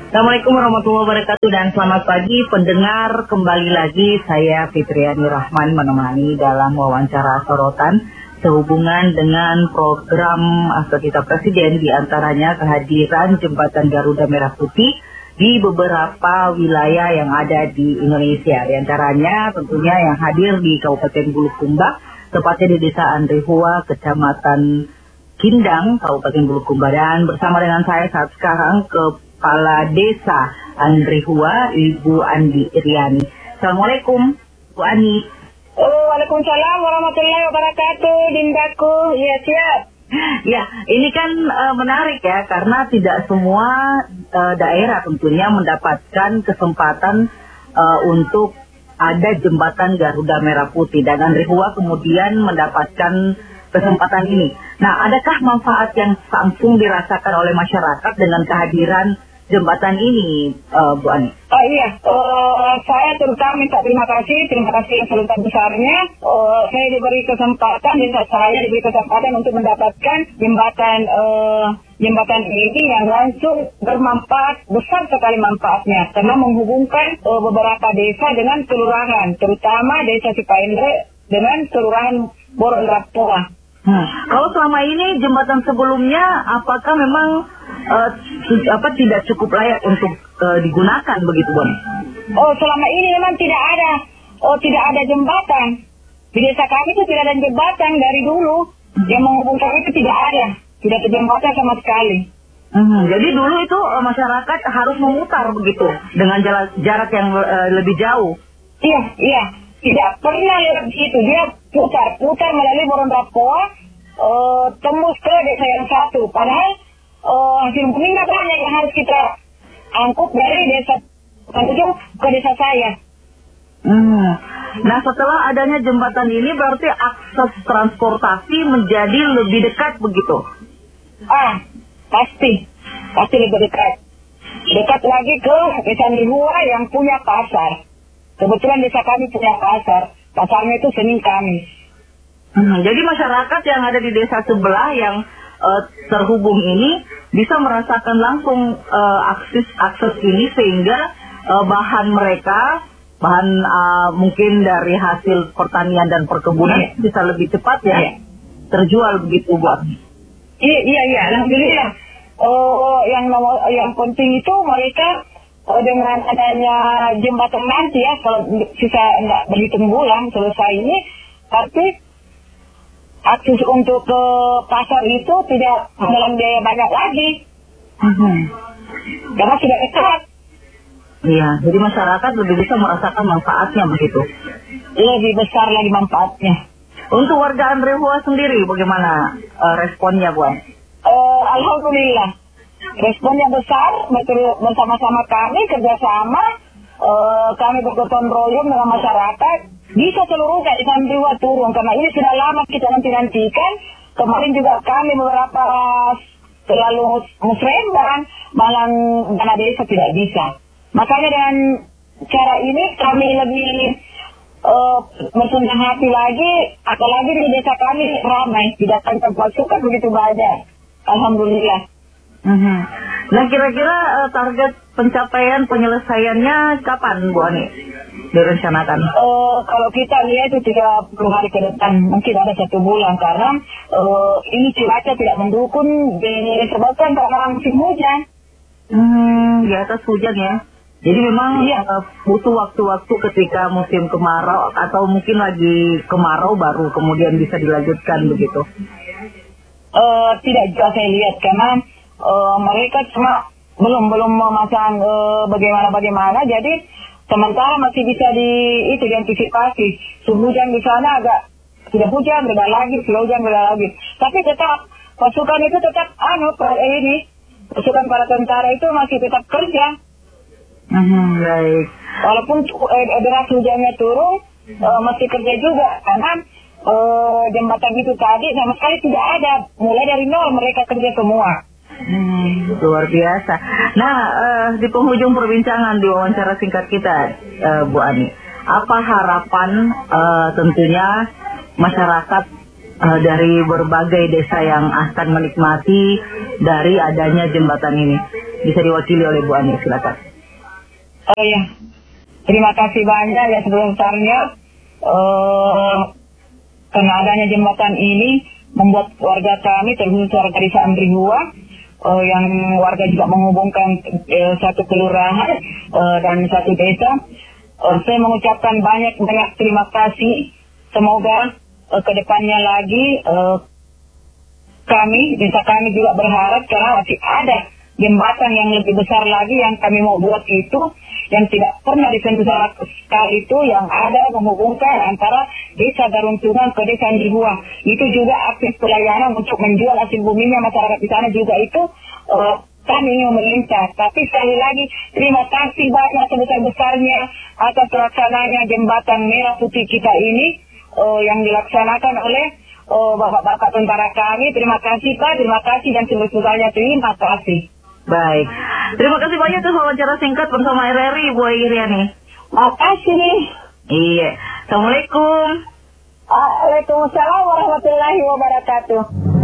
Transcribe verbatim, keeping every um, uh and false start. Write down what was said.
Assalamualaikum warahmatullahi wabarakatuh dan selamat pagi pendengar, kembali lagi saya Fitriani Rahman menemani dalam wawancara sorotan sehubungan dengan program Asosiasi Presiden, diantaranya kehadiran jembatan Garuda Merah Putih di beberapa wilayah yang ada di Indonesia. Di antaranya tentunya yang hadir di Kabupaten Bulukumba, tepatnya di Desa Andrihua, Kecamatan Kindang, Kabupaten Bulukumba. Dan bersama dengan saya saat sekarang Kepala Desa Andrihua, Ibu Andi Iriani. Assalamualaikum, Bu Ani. Oh, waalaikumsalam warahmatullahi wabarakatuh, Dindaku. Iya, siap. Ya, ini kan uh, menarik ya, karena tidak semua uh, daerah tentunya mendapatkan kesempatan uh, untuk ada jembatan Garuda Merah Putih, dan Andrihua kemudian mendapatkan kesempatan ini. Nah, adakah manfaat yang langsung dirasakan oleh masyarakat dengan kehadiran jembatan ini, uh, Bu Ani? Oh iya, uh, saya terutama minta terima kasih, terima kasih yang sebesar-besarnya. Uh, saya diberi kesempatan, desa saya diberi kesempatan untuk mendapatkan jembatan uh, jembatan ini yang langsung bermanfaat, besar sekali manfaatnya, karena menghubungkan uh, beberapa desa dengan kelurahan, terutama desa Cipaendre dengan kelurahan Borondrapoa. Hmm. Kalau selama ini jembatan sebelumnya, apakah memang uh, apa tidak cukup layak untuk uh, digunakan begitu, Bang? Oh, selama ini memang tidak ada, oh tidak ada jembatan. Di desa kami itu tidak ada jembatan dari dulu. Hmm. Yang menghubungkan itu tidak ada, tidak ada jembatan sama sekali. Hmm. Jadi dulu itu uh, masyarakat harus memutar begitu dengan jarak, jarak yang uh, lebih jauh. Iya, iya. Tidak pernah lewat situ, dia putar-putar melalui Borondrapoa, uh, tembus ke desa yang satu. Padahal uh, hasil kuning banyak yang harus kita angkut dari desa ujung ke desa saya. Hmm. Nah, setelah adanya jembatan ini berarti akses transportasi menjadi lebih dekat begitu? Ah, pasti, pasti lebih dekat. Dekat lagi ke desa Andrihua yang punya pasar. Kebetulan desa kami punya pasar, pasarnya itu Senin Kamis. Hmm, jadi masyarakat yang ada di desa sebelah yang uh, terhubung ini bisa merasakan langsung uh, akses akses ini, sehingga uh, bahan mereka, bahan uh, mungkin dari hasil pertanian dan perkebunan yeah. bisa lebih cepat ya yeah. terjual begitu, Bu. Iya iya iya, alhamdulillah. Oh, yang nomor yang penting itu mereka Oh, dengan adanya jembatan nanti ya, kalau sisa nggak berhitung bulan selesai ini, tapi akses untuk ke pasar itu tidak dalam biaya banyak lagi. Mm-hmm. Karena sudah dekat. Iya, jadi masyarakat lebih bisa merasakan manfaatnya begitu. Lebih besar lagi manfaatnya. Untuk warga Andrihua sendiri, bagaimana uh, responnya, Bu? Uh, Alhamdulillah. Responnya besar, bersama-sama kami kerjasama, uh, kami bergotong royong dengan masyarakat, bisa seluruh desa Andrihua turun, karena ini sudah lama kita nanti-nantikan. Kemarin juga kami beberapa selalu musrembang, malah dana desa tidak bisa. Makanya dengan cara ini kami lebih uh, bersenang hati lagi, apalagi di desa kami ramai, tidak akan pasukan begitu banyak. Alhamdulillah. Mm-hmm. Nah, kira-kira uh, target pencapaian penyelesaiannya kapan, Bu Ani, direncanakan? Uh, kalau kita lihat itu tiga puluh hari ke depan, mungkin ada satu bulan, karena uh, ini cuaca tidak mendukung, disebabkan karena musim hujan. Hmm, di atas hujan ya. Jadi memang iya. uh, butuh waktu-waktu ketika musim kemarau, atau mungkin lagi kemarau baru kemudian bisa dilanjutkan begitu? Uh, tidak juga saya lihat, karena Uh, mereka cuma belum belum memasang uh, bagaimana bagaimana, jadi sementara masih bisa di itu diantisipasi. Hujan di sana agak tidak hujan, beda lagi, tidak hujan, beda lagi. Tapi tetap pasukan itu tetap anu eh, ini pasukan para tentara itu masih tetap kerja. Hmm, baik. Walaupun eh, deras hujannya turun, uh, masih kerja juga, karena uh, jembatan itu tadi sama sekali tidak ada, mulai dari nol mereka kerja semua. Hmm, luar biasa. Nah, uh, di penghujung perbincangan di wawancara singkat kita, uh, Bu Ani, apa harapan uh, tentunya masyarakat uh, dari berbagai desa yang akan menikmati dari adanya jembatan ini. Bisa diwakili oleh Bu Ani, silakan. Oh ya, terima kasih banyak ya sebelum-sebelumnya. Uh, karena adanya jembatan ini membuat warga kami, terkhusus warga desa Ambrihua, uh, yang warga juga menghubungkan uh, satu kelurahan uh, dan satu desa. Uh, saya mengucapkan banyak-banyak terima kasih. Semoga uh, ke depannya lagi uh, kami, desa kami juga berharap karena masih ada jembatan yang lebih besar lagi yang kami mau buat itu, yang tidak pernah disentuh sama sekali itu, yang ada menghubungkan antara desa Garuntungan ke desa Ambrihua. Itu juga akses pelayanan untuk menjual hasil buminya masyarakat di sana juga itu uh, kami ingin melintas. Tapi sekali lagi terima kasih banyak sebesar-besarnya atas pelaksananya jembatan merah putih kita ini uh, yang dilaksanakan oleh uh, bapak-bapak tentara kami. Terima kasih Pak, terima kasih dan sebesar-besarnya terima kasih. Baik, terima kasih banyak atas wawancara singkat bersama R R I, Bu Iriani. Makasih. Iya, Assalamualaikum. Waalaikumsalam warahmatullahi wabarakatuh.